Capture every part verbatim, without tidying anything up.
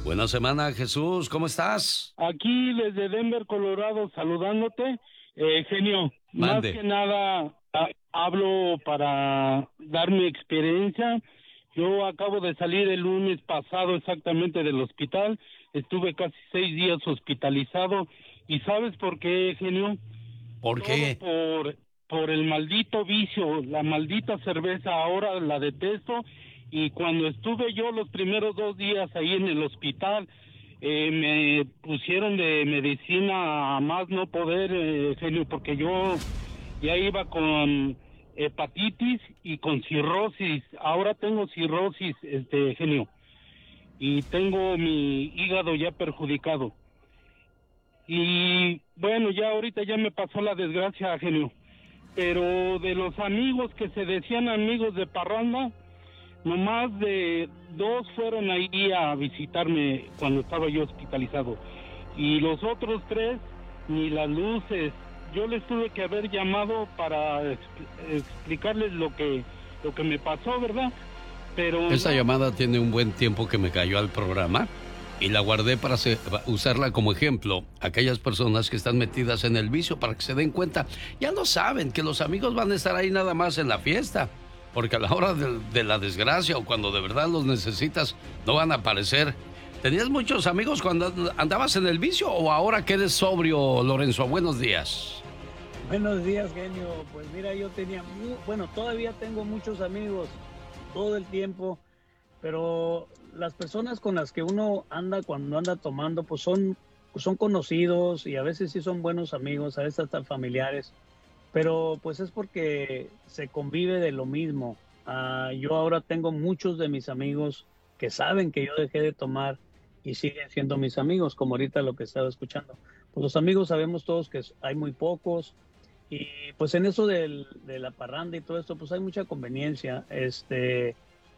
Buena semana, Jesús, ¿cómo estás? Aquí desde Denver, Colorado, saludándote. Eh, genio, Mande. más que nada a- hablo para dar mi experiencia. Yo acabo de salir el lunes pasado exactamente del hospital. Estuve casi seis días hospitalizado. ¿Y sabes por qué, genio? ¿Por Todo qué? por, por el maldito vicio, la maldita cerveza, ahora la detesto. Y cuando estuve yo los primeros dos días ahí en el hospital, eh, me pusieron de medicina a más no poder, eh, genio, porque yo ya iba con hepatitis y con cirrosis. Ahora tengo cirrosis, este genio, y tengo mi hígado ya perjudicado. Y bueno, ya ahorita ya me pasó la desgracia, genio. Pero de los amigos que se decían amigos de parranda, nomás de dos fueron ahí a visitarme cuando estaba yo hospitalizado. Y los otros tres, ni las luces. Yo les tuve que haber llamado para expl- explicarles lo que, lo que me pasó, ¿verdad? Pero Esta no. llamada tiene un buen tiempo que me cayó al programa y la guardé para se- usarla como ejemplo a aquellas personas que están metidas en el vicio para que se den cuenta. Ya lo saben, que los amigos van a estar ahí nada más en la fiesta, porque a la hora de, de la desgracia o cuando de verdad los necesitas no van a aparecer. ¿Tenías muchos amigos cuando andabas en el vicio o ahora que eres sobrio, Lorenzo? Buenos días. Buenos días, genio. Pues mira, yo tenía, mu- bueno, todavía tengo muchos amigos todo el tiempo, pero las personas con las que uno anda cuando anda tomando, pues son, pues son conocidos y a veces sí son buenos amigos, a veces hasta familiares, pero pues es porque se convive de lo mismo. Ah, yo ahora tengo muchos de mis amigos que saben que yo dejé de tomar y siguen siendo mis amigos, como ahorita lo que estaba escuchando. Pues los amigos sabemos todos que hay muy pocos. Y pues en eso del, de la parranda y todo esto, pues hay mucha conveniencia. Este,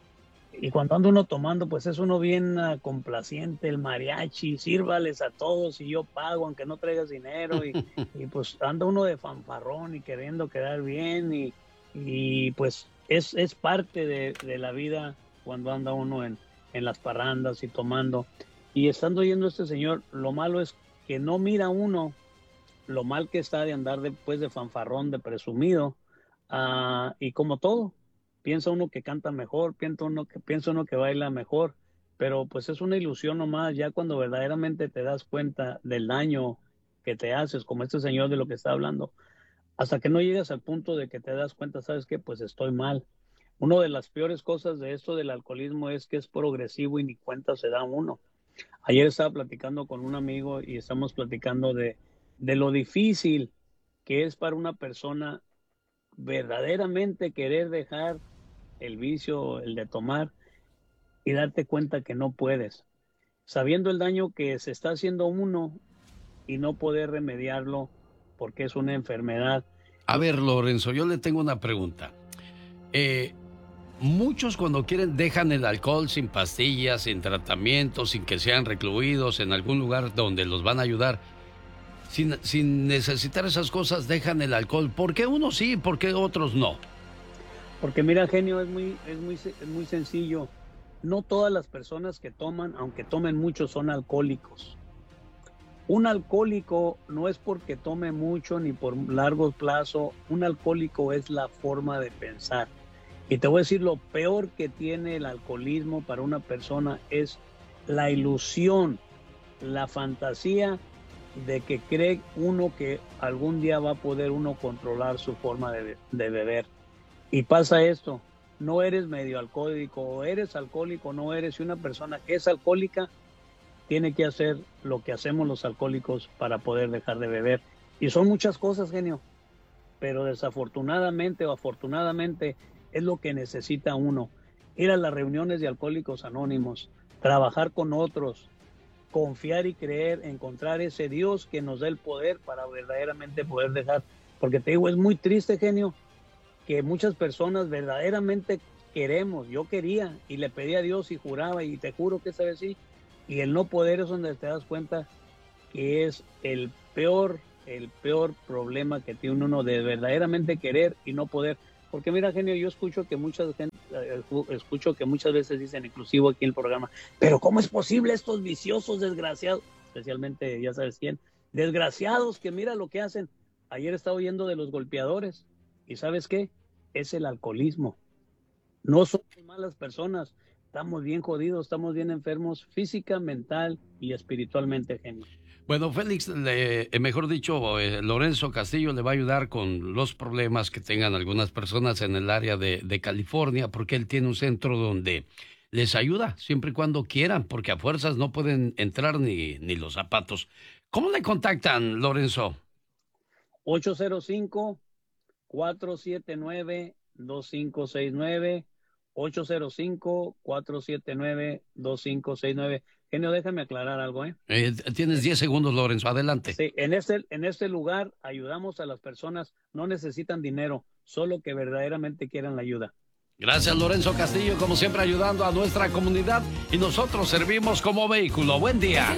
y cuando anda uno tomando, pues es uno bien uh, complaciente, el mariachi, sírvales a todos y yo pago, aunque no traigas dinero. Y, y pues anda uno de fanfarrón y queriendo quedar bien. Y, y pues es, es parte de, de la vida cuando anda uno en, en las parrandas y tomando. Y estando oyendo a este señor, lo malo es que no mira uno lo mal que está de andar después de fanfarrón, de presumido, uh, y como todo, piensa uno que canta mejor, piensa uno que, piensa uno que baila mejor, pero pues es una ilusión nomás, ya cuando verdaderamente te das cuenta del daño que te haces, como este señor de lo que está hablando, hasta que no llegas al punto de que te das cuenta, ¿sabes qué? Pues estoy mal. Una de las peores cosas de esto del alcoholismo es que es progresivo y ni cuenta se da uno. Ayer estaba platicando con un amigo y estamos platicando de, de lo difícil que es para una persona verdaderamente querer dejar el vicio, el de tomar, y darte cuenta que no puedes, sabiendo el daño que se está haciendo uno y no poder remediarlo porque es una enfermedad. A ver, Lorenzo, yo le tengo una pregunta. Eh, muchos cuando quieren dejan el alcohol sin pastillas, sin tratamiento, sin que sean recluidos en algún lugar donde los van a ayudar. Sin, sin necesitar esas cosas, dejan el alcohol. ¿Por qué unos sí y por qué otros no? Porque mira, genio, es muy, es muy, es muy sencillo. No todas las personas que toman, aunque tomen mucho, son alcohólicos. Un alcohólico no es porque tome mucho ni por largo plazo. Un alcohólico es la forma de pensar. Y te voy a decir, lo peor que tiene el alcoholismo para una persona es la ilusión, la fantasía de que cree uno que algún día va a poder uno controlar su forma de, de beber. Y pasa esto, no eres medio alcohólico, o eres alcohólico, no eres. Y una persona que es alcohólica tiene que hacer lo que hacemos los alcohólicos para poder dejar de beber. Y son muchas cosas, genio, pero desafortunadamente o afortunadamente es lo que necesita uno. Ir a las reuniones de Alcohólicos Anónimos, trabajar con otros, confiar y creer, encontrar ese Dios que nos da el poder para verdaderamente poder dejar. Porque te digo, es muy triste, genio, que muchas personas verdaderamente queremos, yo quería y le pedí a Dios y juraba y te juro que esa vez sí, y el no poder es donde te das cuenta que es el peor, el peor problema que tiene uno de verdaderamente querer y no poder. Porque mira, genio, yo escucho que muchas gente, eh, escucho que muchas veces dicen, inclusive aquí en el programa, pero ¿cómo es posible estos viciosos desgraciados? Especialmente, ya sabes quién, desgraciados que mira lo que hacen. Ayer estaba oyendo de los golpeadores y ¿sabes qué? Es el alcoholismo. No somos malas personas, estamos bien jodidos, estamos bien enfermos física, mental y espiritualmente, genio. Bueno, Félix, le, mejor dicho, eh, Lorenzo Castillo le va a ayudar con los problemas que tengan algunas personas en el área de, de California, porque él tiene un centro donde les ayuda siempre y cuando quieran, porque a fuerzas no pueden entrar ni, ni los zapatos. ¿Cómo le contactan, Lorenzo? ocho cero cinco, cuatro siete nueve, dos cinco seis nueve, ocho cero cinco, cuatro siete nueve, dos cinco seis nueve. Genio, déjame aclarar algo, ¿eh? eh tienes diez segundos, Lorenzo, adelante. Sí, en este, en este lugar ayudamos a las personas, no necesitan dinero, solo que verdaderamente quieran la ayuda. Gracias, Lorenzo Castillo, como siempre ayudando a nuestra comunidad, y nosotros servimos como vehículo. Buen día.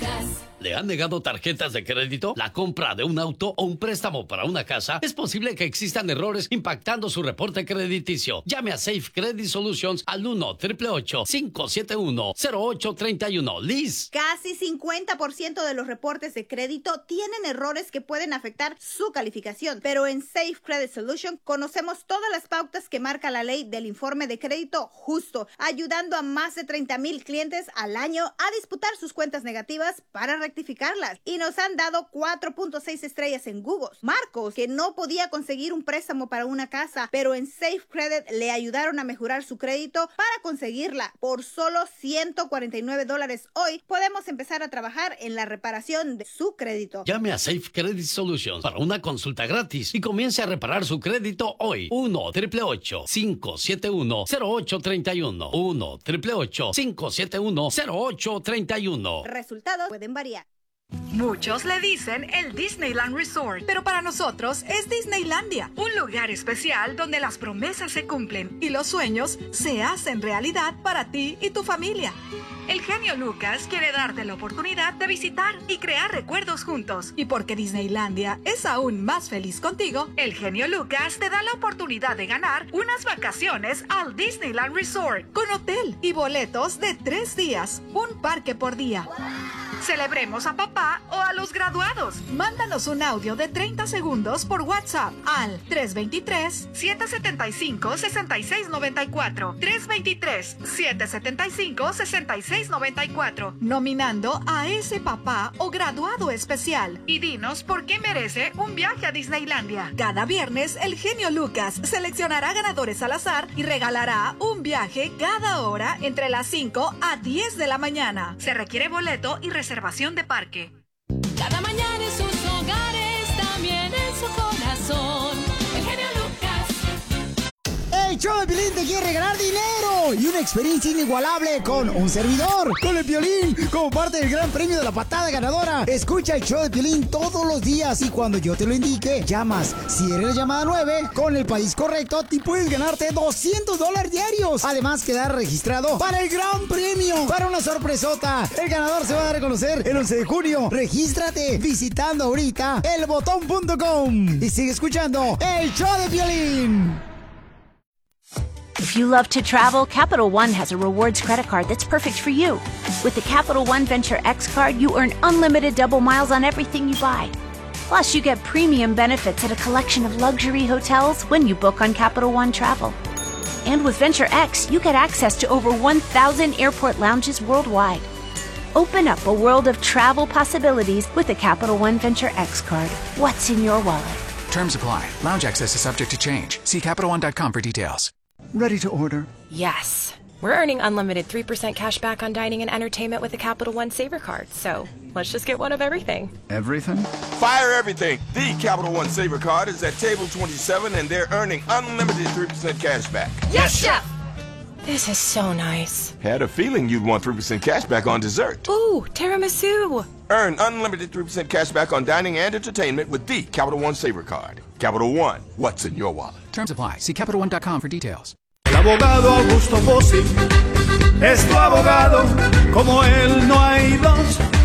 ¿Le han negado tarjetas de crédito, la compra de un auto o un préstamo para una casa? Es posible que existan errores impactando su reporte crediticio. Llame a Safe Credit Solutions al uno, ocho ocho ocho, cinco siete uno, cero ocho tres uno. Liz. Casi cincuenta por ciento de los reportes de crédito tienen errores que pueden afectar su calificación, pero en Safe Credit Solutions conocemos todas las pautas que marca la ley del informe de crédito justo, ayudando a más de treinta mil clientes al año a disputar sus cuentas negativas para rectificarlas, y nos han dado cuatro punto seis estrellas en Google. Marcos, que no podía conseguir un préstamo para una casa, pero en Safe Credit le ayudaron a mejorar su crédito para conseguirla. Por solo ciento cuarenta y nueve dólares hoy podemos empezar a trabajar en la reparación de su crédito. Llame a Safe Credit Solutions para una consulta gratis y comience a reparar su crédito hoy. uno, ocho ocho ocho, cinco siete uno, cero ocho tres uno. uno, ocho ocho ocho, cinco siete uno, cero ocho tres uno. Resultados pueden variar. Muchos le dicen el Disneyland Resort, pero para nosotros es Disneylandia, un lugar especial donde las promesas se cumplen y los sueños se hacen realidad para ti y tu familia. El genio Lucas quiere darte la oportunidad de visitar y crear recuerdos juntos. Y porque Disneylandia es aún más feliz contigo, el genio Lucas te da la oportunidad de ganar unas vacaciones al Disneyland Resort con hotel y boletos de tres días, un parque por día. Celebremos a papá o a los graduados. Mándanos un audio de treinta segundos por WhatsApp al tres dos tres, siete siete cinco, seis seis nueve cuatro. tres dos tres, siete siete cinco, seis seis nueve cuatro. Nominando a ese papá o graduado especial. Y dinos por qué merece un viaje a Disneylandia. Cada viernes, el genio Lucas seleccionará ganadores al azar y regalará un viaje cada hora entre las cinco a diez de la mañana. Se requiere boleto y reservación. Reservación de parque. Cada mañana en sus hogares, también en su corazón. El genio Lucas. El show de Piolín te quiere regalar dinero y una experiencia inigualable con un servidor, con el Piolín, como parte del gran premio de la patada ganadora. Escucha el show de Piolín todos los días y cuando yo te lo indique, llamas. Si eres la llamada nueve, con el país correcto, y puedes ganarte doscientos dólares diarios. Además, quedar registrado para el gran premio, para una sorpresota. El ganador se va a dar a conocer el once de junio. Regístrate visitando ahorita el botón punto com y sigue escuchando el show de Piolín. If you love to travel, Capital One has a rewards credit card that's perfect for you. With the Capital One Venture X card, you earn unlimited double miles on everything you buy. Plus, you get premium benefits at a collection of luxury hotels when you book on Capital One Travel. And with Venture X, you get access to over one thousand airport lounges worldwide. Open up a world of travel possibilities with the Capital One Venture X card. What's in your wallet? Terms apply. Lounge access is subject to change. See Capital One dot com for details. Ready to order? Yes. We're earning unlimited three percent cash back on dining and entertainment with a Capital One Saver card. So let's just get one of everything. Everything? Fire everything. The Capital One Saver card is at table twenty-seven and they're earning unlimited three percent cash back. Yes, Chef! This is so nice. Had a feeling you'd want three percent cash back on dessert. Ooh, tiramisu. Earn unlimited three percent cash back on dining and entertainment with the Capital One Saver card. Capital One, what's in your wallet? Terms apply. See Capital One dot com for details. El abogado Augusto Bossi es tu abogado, como él no hay dos.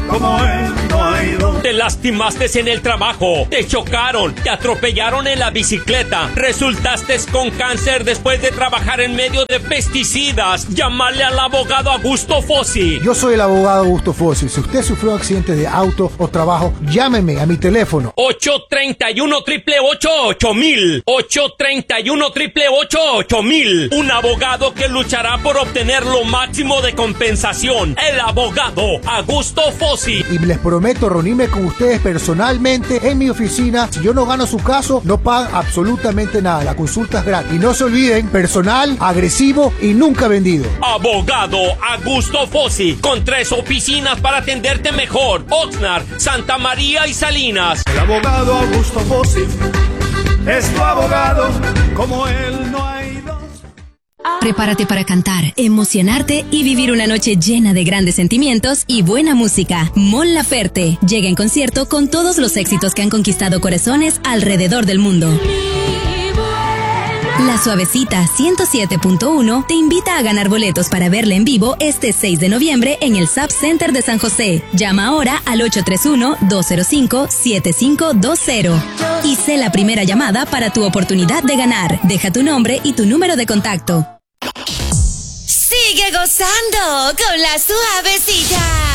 como él no hay dos. Te lastimaste en el trabajo, te chocaron, te atropellaron en la bicicleta, resultaste con cáncer después de trabajar en medio de pesticidas. Llámale al abogado Augusto Fossi. Yo soy el abogado Augusto Fossi. Si usted sufrió accidentes de auto o trabajo, llámeme a mi teléfono. ocho tres uno, ocho ocho ocho, ocho mil. ocho tres uno, ocho ocho ocho, ocho mil. Un abogado que luchará por obtener lo máximo de compensación. El abogado Augusto Fossi. Y les prometo reunirme con ustedes personalmente en mi oficina. Si yo no gano su caso, no pagan absolutamente nada. La consulta es gratis. Y no se olviden, personal, agresivo y nunca vendido. Abogado Augusto Fossi, con tres oficinas para atenderte mejor. Oxnard, Santa María y Salinas. El abogado Augusto Fossi es tu abogado, como él no hay dos. Prepárate para cantar, emocionarte y vivir una noche llena de grandes sentimientos y buena música. Mon Laferte llega en concierto con todos los éxitos que han conquistado corazones alrededor del mundo. La Suavecita ciento siete punto uno te invita a ganar boletos para verla en vivo este seis de noviembre en el Sub Center de San José. Llama ahora al ocho tres uno, dos cero cinco, siete cinco dos cero y sé la primera llamada para tu oportunidad de ganar. Deja tu nombre y tu número de contacto. Sigue gozando con La Suavecita.